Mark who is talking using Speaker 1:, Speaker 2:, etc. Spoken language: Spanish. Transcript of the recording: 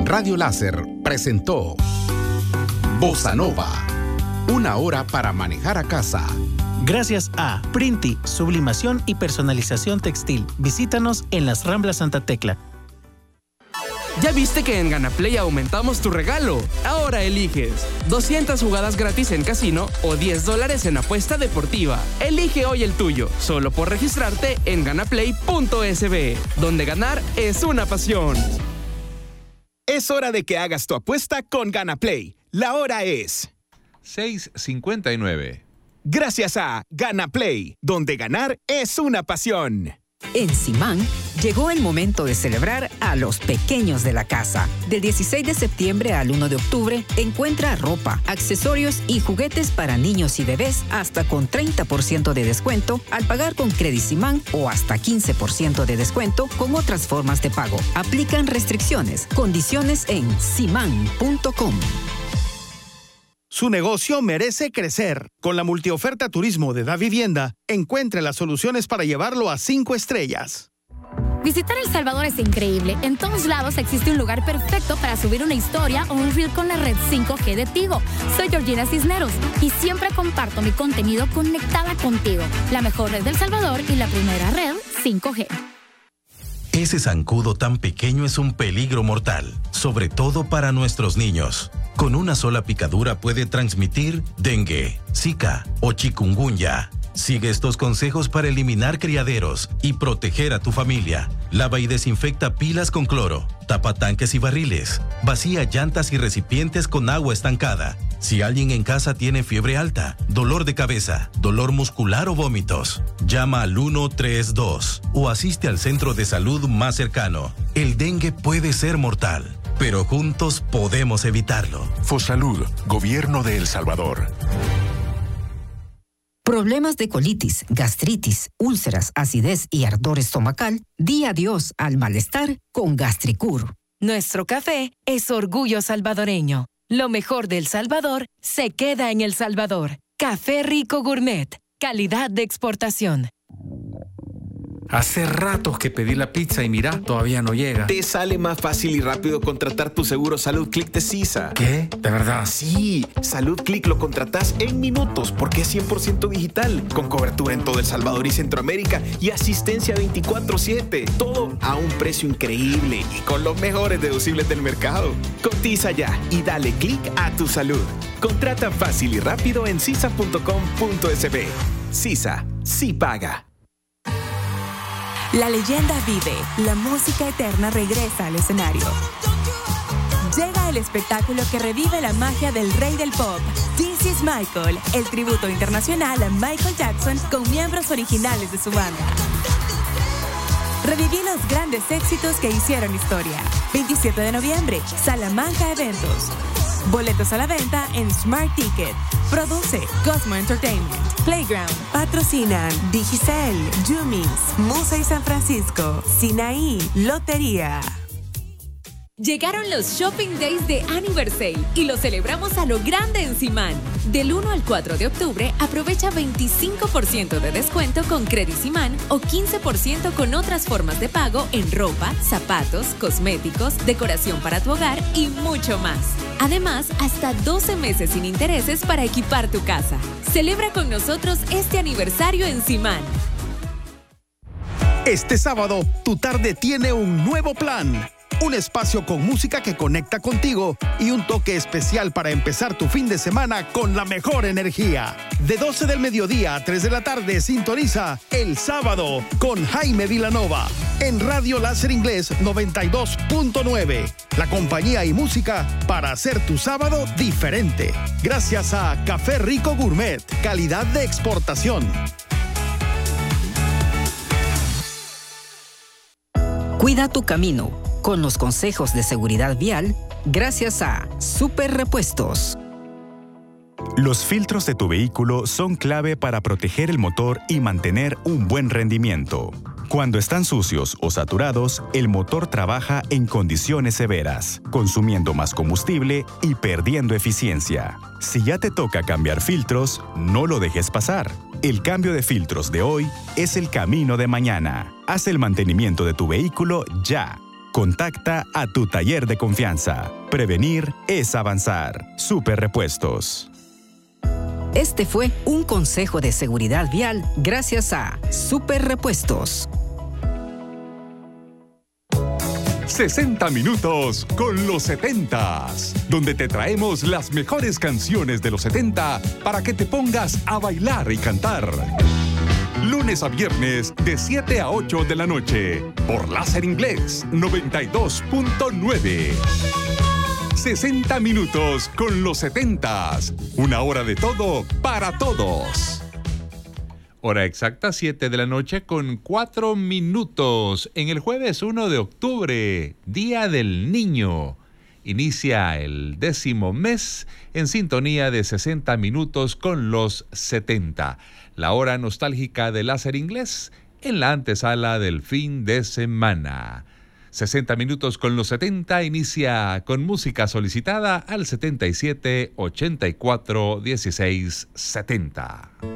Speaker 1: Radio Láser presentó Bossa Nova, una hora para manejar a casa.
Speaker 2: Gracias a Printi, sublimación y personalización textil. Visítanos en las Ramblas Santa Tecla.
Speaker 3: ¿Ya viste que en GanaPlay aumentamos tu regalo? Ahora eliges 200 jugadas gratis en casino o $10 en apuesta deportiva. Elige hoy el tuyo, solo por registrarte en ganaplay.sb, donde ganar es una pasión.
Speaker 4: Es hora de que hagas tu apuesta con GanaPlay. La hora es
Speaker 5: 6:59.
Speaker 4: Gracias a GanaPlay, donde ganar es una pasión.
Speaker 6: En Simán llegó el momento de celebrar a los pequeños de la casa. Del 16 de septiembre al 1 de octubre, encuentra ropa, accesorios y juguetes para niños y bebés hasta con 30% de descuento al pagar con Credisimán o hasta 15% de descuento con otras formas de pago. Aplican restricciones, condiciones en simán.com.
Speaker 7: Su negocio merece crecer. Con la multioferta turismo de Da Vivienda, encuentre las soluciones para llevarlo a 5 estrellas.
Speaker 8: Visitar El Salvador es increíble. En todos lados existe un lugar perfecto para subir una historia o un reel con la red 5G de Tigo. Soy Georgina Cisneros y siempre comparto mi contenido conectada contigo. La mejor red del Salvador y la primera red 5G.
Speaker 9: Ese zancudo tan pequeño es un peligro mortal, sobre todo para nuestros niños. Con una sola picadura puede transmitir dengue, zika o chikungunya. Sigue estos consejos para eliminar criaderos y proteger a tu familia. Lava y desinfecta pilas con cloro, tapa tanques y barriles, vacía llantas y recipientes con agua estancada. Si alguien en casa tiene fiebre alta, dolor de cabeza, dolor muscular o vómitos, llama al 132 o asiste al centro de salud más cercano. El dengue puede ser mortal, pero juntos podemos evitarlo.
Speaker 10: Fosalud, Gobierno de El Salvador.
Speaker 6: Problemas de colitis, gastritis, úlceras, acidez y ardor estomacal, di adiós al malestar con Gastricur.
Speaker 11: Nuestro café es orgullo salvadoreño. Lo mejor de El Salvador se queda en El Salvador. Café Rico Gourmet, calidad de exportación.
Speaker 12: Hace ratos que pedí la pizza y mira, todavía no llega.
Speaker 4: Te sale más fácil y rápido contratar tu seguro Salud Click de CISA.
Speaker 12: ¿Qué? ¿De verdad?
Speaker 4: Sí, Salud Click lo contratás en minutos porque es 100% digital, con cobertura en todo El Salvador y Centroamérica y asistencia 24/7. Todo a un precio increíble y con los mejores deducibles del mercado. Cotiza ya y dale click a tu salud. Contrata fácil y rápido en CISA.com.sb. CISA, sí paga.
Speaker 13: La leyenda vive, la música eterna regresa al escenario. Llega el espectáculo que revive la magia del rey del pop, This is Michael, el tributo internacional a Michael Jackson con miembros originales de su banda. Reviví los grandes éxitos que hicieron historia. 27 de noviembre, Salamanca Eventos. Boletos a la venta en Smart Ticket. Produce Cosmo Entertainment. Playground. Patrocinan Digicel, Jumis, Musa y San Francisco. Sinaí, Lotería.
Speaker 14: Llegaron los Shopping Days de Anniversary y los celebramos a lo grande en Simán. Del 1 al 4 de octubre, aprovecha 25% de descuento con Credisimán o 15% con otras formas de pago en ropa, zapatos, cosméticos, decoración para tu hogar y mucho más. Además, hasta 12 meses sin intereses para equipar tu casa. Celebra con nosotros este aniversario en Simán.
Speaker 7: Este sábado, tu tarde tiene un nuevo plan. Un espacio con música que conecta contigo y un toque especial para empezar tu fin de semana con la mejor energía. De 12 del mediodía a 3 de la tarde sintoniza El Sábado con Jaime Vilanova en Radio Láser Inglés 92.9. La compañía y música para hacer tu sábado diferente. Gracias a Café Rico Gourmet, calidad de exportación.
Speaker 6: Cuida tu camino con los consejos de seguridad vial gracias a Super Repuestos.
Speaker 15: Los filtros de tu vehículo son clave para proteger el motor y mantener un buen rendimiento. Cuando están sucios o saturados, el motor trabaja en condiciones severas, consumiendo más combustible y perdiendo eficiencia. Si ya te toca cambiar filtros, no lo dejes pasar. El cambio de filtros de hoy es el camino de mañana. Haz el mantenimiento de tu vehículo ya. Contacta a tu taller de confianza. Prevenir es avanzar. Super Repuestos.
Speaker 6: Este fue un consejo de seguridad vial gracias a Super Repuestos.
Speaker 10: 60 minutos con los 70s, donde te traemos las mejores canciones de los 70 para que te pongas a bailar y cantar. Lunes a viernes de 7 a 8 de la noche por Láser Inglés 92.9. 60 minutos con los 70s. Una hora de todo para todos.
Speaker 5: Hora exacta, 7 de la noche con 4 minutos. En el jueves 1 de octubre, Día del Niño. Inicia el 10º mes en sintonía de 60 minutos con los 70. La hora nostálgica de Láser Inglés en la antesala del fin de semana. 60 minutos con los 70 inicia con música solicitada al 77 84 16 70.